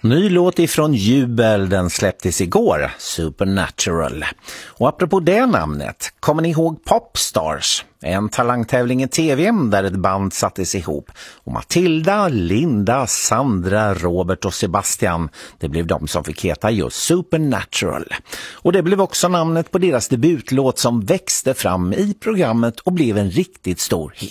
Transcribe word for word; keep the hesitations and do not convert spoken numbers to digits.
Ny låt ifrån Jubel, den släpptes igår, Supernatural. Och apropå det namnet, kommer ni ihåg Popstars? En talangtävling i tv där ett band sattes ihop. Och Matilda, Linda, Sandra, Robert och Sebastian, det blev de som fick heta just Supernatural. Och det blev också namnet på deras debutlåt som växte fram i programmet och blev en riktigt stor hit.